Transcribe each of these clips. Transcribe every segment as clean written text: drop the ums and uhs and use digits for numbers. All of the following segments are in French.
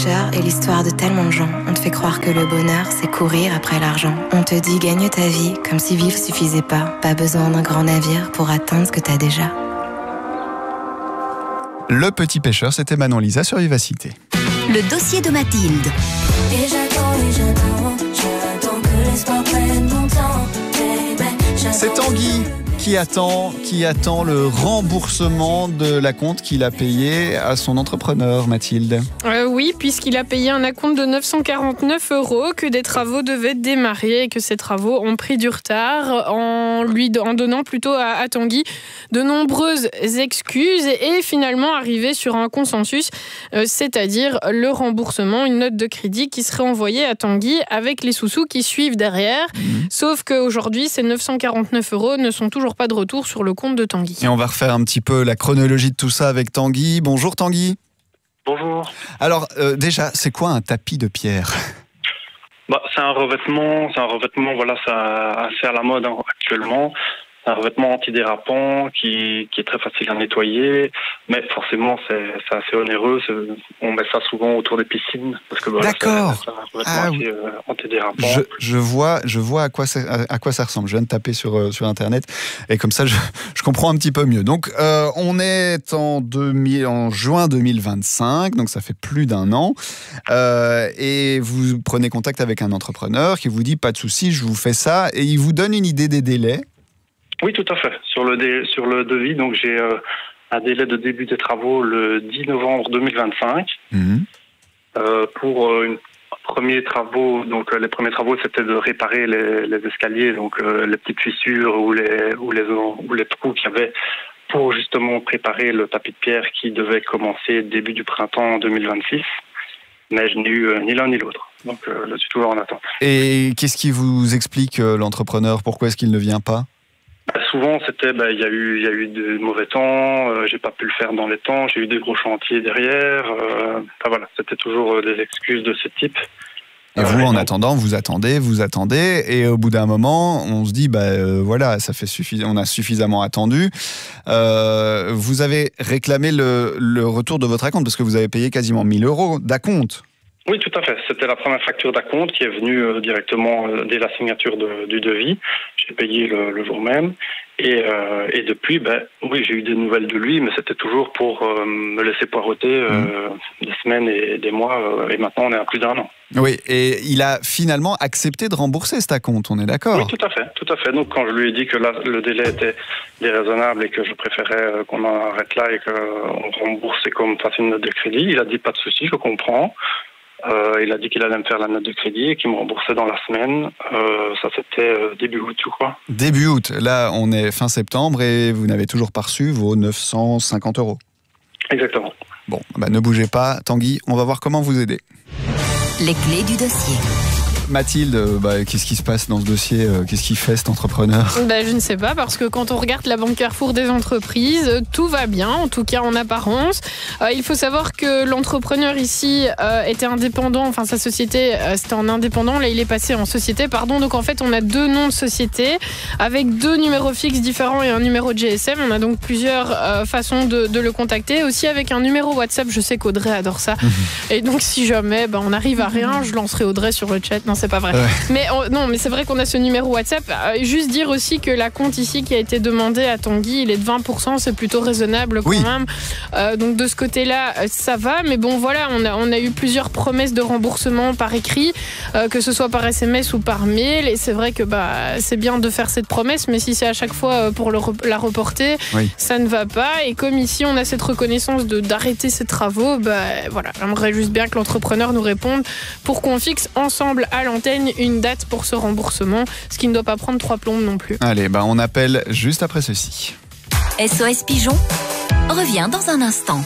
Pêcheur est l'histoire de tellement de gens. On te fait croire que le bonheur, c'est courir après l'argent. On te dit gagne ta vie, comme si vivre suffisait pas. Pas besoin d'un grand navire pour atteindre ce que t'as déjà. Le Petit Pêcheur, c'était Manon Lisa sur Vivacité. Le dossier de Mathilde. Et j'attends que l'espoir prenne mon temps. C'est Tanguy qui attend le remboursement de l'acompte qu'il a payé à son entrepreneur, Mathilde. Oui, puisqu'il a payé un acompte de 949 €, que des travaux devaient démarrer et que ces travaux ont pris du retard en donnant plutôt à Tanguy de nombreuses excuses et finalement arrivé sur un consensus, c'est-à-dire le remboursement, une note de crédit qui serait envoyée à Tanguy avec les sous-sous qui suivent derrière. Sauf qu'aujourd'hui, ces 949 € ne sont toujours pas de retour sur le compte de Tanguy. Et on va refaire un petit peu la chronologie de tout ça avec Tanguy. Bonjour Tanguy. Bonjour. Alors déjà, c'est quoi un tapis de pierre ? C'est un revêtement, voilà, ça assez à la mode actuellement. C'est un revêtement antidérapant qui est très facile à nettoyer, mais forcément c'est assez onéreux. On met ça souvent autour des piscines parce que voilà, d'accord. C'est un revêtement antidérapant. Je vois à quoi ça ressemble. Je viens de taper sur internet et comme ça je comprends un petit peu mieux. Donc on est en juin 2025, donc ça fait plus d'1 an, et vous prenez contact avec un entrepreneur qui vous dit pas de souci, je vous fais ça, et il vous donne une idée des délais. Oui, tout à fait. Sur le devis, donc j'ai un délai de début des travaux le 10 novembre 2025. Pour une premiers travaux. Donc les premiers travaux, c'était de réparer les escaliers, donc les petites fissures ou les trous qu'il y avait pour justement préparer le tapis de pierre qui devait commencer début du printemps 2026. Mais je n'ai eu ni l'un ni l'autre. Donc je suis toujours en attente. Et qu'est-ce qui vous explique l'entrepreneur ? Pourquoi est-ce qu'il ne vient pas ? Souvent, c'était il y a eu de mauvais temps, j'ai pas pu le faire dans les temps, j'ai eu des gros chantiers derrière. Voilà, c'était toujours des excuses de ce type. Et vous, en attendant, vous attendez, et au bout d'un moment, on se dit, voilà, on a suffisamment attendu. Vous avez réclamé le retour de votre acompte, parce que vous avez payé quasiment 1 000 € d'acompte. Oui, tout à fait. C'était la première facture d'acompte qui est venue directement dès la signature du devis. J'ai payé le jour même. Et depuis, oui, j'ai eu des nouvelles de lui, mais c'était toujours pour me laisser poireauter des semaines et des mois. Et maintenant, on est à plus d'1 an. Oui, et il a finalement accepté de rembourser cet acompte, on est d'accord ? Oui, tout à fait. Donc, quand je lui ai dit que là, le délai était déraisonnable et que je préférais qu'on en arrête là et qu'on rembourse et qu'on me fasse une note de crédit, il a dit pas de souci, je comprends. Il a dit qu'il allait me faire la note de crédit et qu'il me remboursait dans la semaine. Ça, c'était début août, je crois. Début août. Là, on est fin septembre et vous n'avez toujours pas reçu vos 950 €. Exactement. Bon, ne bougez pas. Tanguy, on va voir comment vous aider. Les clés du dossier. Mathilde, qu'est-ce qui se passe dans ce dossier ? Qu'est-ce qu'il fait cet entrepreneur ? Je ne sais pas, parce que quand on regarde la banque Carrefour des entreprises, tout va bien, en tout cas en apparence. Il faut savoir que l'entrepreneur ici était indépendant, enfin sa société c'était en indépendant, là il est passé en société, donc en fait on a 2 noms de société avec 2 numéros fixes différents et un numéro de GSM. On a donc plusieurs façons de le contacter, aussi avec un numéro WhatsApp. Je sais qu'Audrey adore ça. Et donc si jamais on n'arrive à rien, je lancerai Audrey sur le chat. Non, c'est pas vrai. Ouais. Mais c'est vrai qu'on a ce numéro WhatsApp. Juste dire aussi que la compte ici qui a été demandé à Tanguy, il est de 20%, c'est plutôt raisonnable quand même. Donc de ce côté-là, ça va. Mais bon, voilà, on a eu plusieurs promesses de remboursement par écrit, que ce soit par SMS ou par mail. Et c'est vrai que c'est bien de faire cette promesse, mais si c'est à chaque fois pour la reporter, ça ne va pas. Et comme ici, on a cette reconnaissance d'arrêter ces travaux, voilà, j'aimerais juste bien que l'entrepreneur nous réponde pour qu'on fixe ensemble à l'antenne une date pour ce remboursement, ce qui ne doit pas prendre 3 plombes non plus. Allez, on appelle juste après ceci. SOS Pigeon revient dans un instant.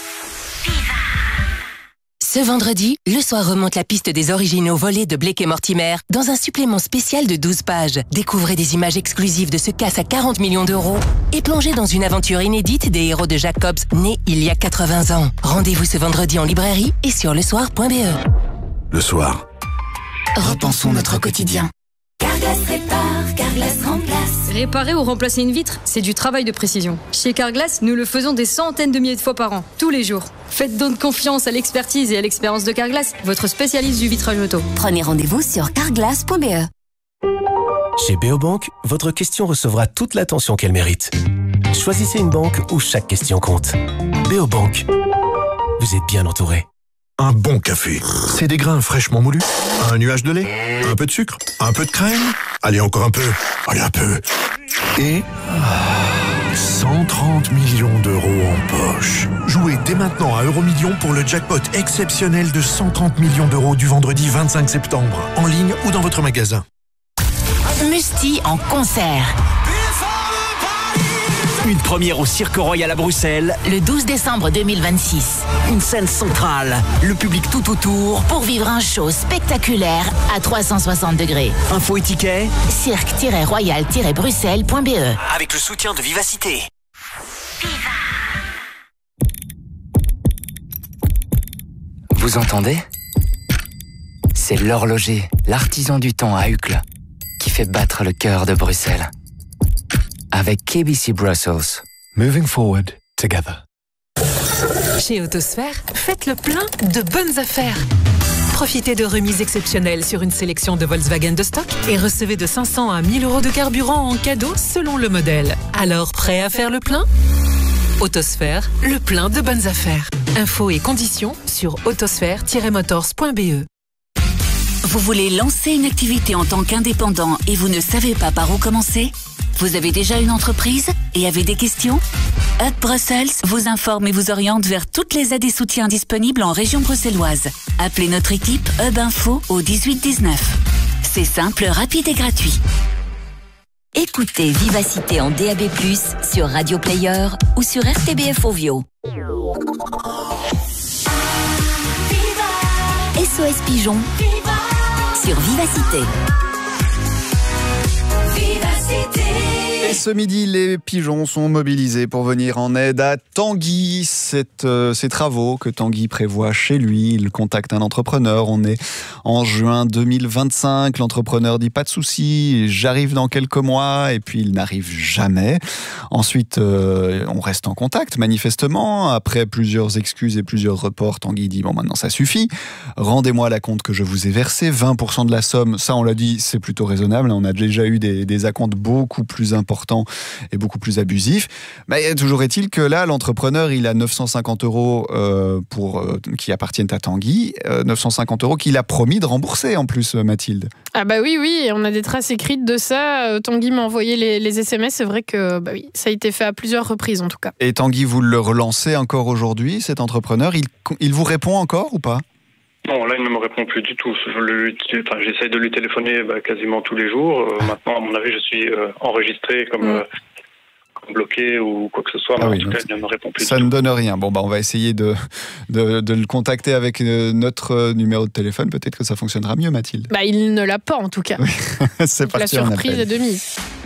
Ce vendredi, Le Soir remonte la piste des originaux volés de Blake et Mortimer dans un supplément spécial de 12 pages. Découvrez des images exclusives de ce casse à 40 millions d'euros et plongez dans une aventure inédite des héros de Jacobs, nés il y a 80 ans. Rendez-vous ce vendredi en librairie et sur lesoir.be. Le Soir. Repensons notre quotidien. Carglass répare, Carglass remplace. Réparer ou remplacer une vitre, c'est du travail de précision. Chez Carglass, nous le faisons des centaines de milliers de fois par an, tous les jours. Faites donc confiance à l'expertise et à l'expérience de Carglass, votre spécialiste du vitrage auto. Prenez rendez-vous sur carglass.be. Chez Beobank, votre question recevra toute l'attention qu'elle mérite. Choisissez une banque où chaque question compte. Beobank, vous êtes bien entouré. Un bon café, c'est des grains fraîchement moulus, un nuage de lait, un peu de sucre, un peu de crème, allez encore un peu, allez un peu, et 130 millions d'euros en poche. Jouez dès maintenant à Euromillions pour le jackpot exceptionnel de 130 millions d'euros du vendredi 25 septembre, en ligne ou dans votre magasin. Musti en concert. Une première au Cirque Royal à Bruxelles. Le 12 décembre 2026. Une scène centrale. Le public tout autour. Pour vivre un show spectaculaire à 360 degrés. Info et tickets. cirque-royal-bruxelles.be. Avec le soutien de Vivacité. Vous entendez ? C'est l'horloger, l'artisan du temps à Uccle, qui fait battre le cœur de Bruxelles. Avec KBC Brussels. Moving forward together. Chez Autosphère, faites le plein de bonnes affaires. Profitez de remises exceptionnelles sur une sélection de Volkswagen de stock et recevez de 500 à 1000 euros de carburant en cadeau selon le modèle. Alors, prêt à faire le plein ? Autosphère, le plein de bonnes affaires. Infos et conditions sur autosphère-motors.be. Vous voulez lancer une activité en tant qu'indépendant et vous ne savez pas par où commencer ? Vous avez déjà une entreprise et avez des questions ? Hub Brussels vous informe et vous oriente vers toutes les aides et soutiens disponibles en région bruxelloise. Appelez notre équipe Hub Info au 1819. C'est simple, rapide et gratuit. Écoutez Vivacité en DAB+, sur Radio Player ou sur RTBF Ovio. SOS Pigeon sur Vivacité. Et ce midi, les pigeons sont mobilisés pour venir en aide à Tanguy. Ces travaux que Tanguy prévoit chez lui. Il contacte un entrepreneur. On est en juin 2025. L'entrepreneur dit pas de souci, j'arrive dans quelques mois. Et puis il n'arrive jamais. Ensuite, on reste en contact, manifestement. Après plusieurs excuses et plusieurs reports, Tanguy dit bon, maintenant ça suffit. Rendez-moi la compte que je vous ai versée. 20% de la somme, ça on l'a dit, c'est plutôt raisonnable. On a déjà eu des acomptes beaucoup plus importants et beaucoup plus abusif. Mais toujours est-il que là, l'entrepreneur, il a 950 euros qui appartiennent à Tanguy, 950 euros qu'il a promis de rembourser en plus, Mathilde. Ah bah oui, on a des traces écrites de ça. Tanguy m'a envoyé les SMS, c'est vrai que oui, ça a été fait à plusieurs reprises en tout cas. Et Tanguy, vous le relancez encore aujourd'hui, cet entrepreneur, il vous répond encore ou pas ? Non, là, il ne me répond plus du tout. J'essaye de lui téléphoner quasiment tous les jours. Maintenant, à mon avis, je suis enregistré comme bloqué ou quoi que ce soit. Mais en tout cas, il ne me répond plus. Ça ne donne rien. Bon, on va essayer de le contacter avec notre numéro de téléphone. Peut-être que ça fonctionnera mieux, Mathilde. Il ne l'a pas, en tout cas. C'est parti. La surprise est de mise.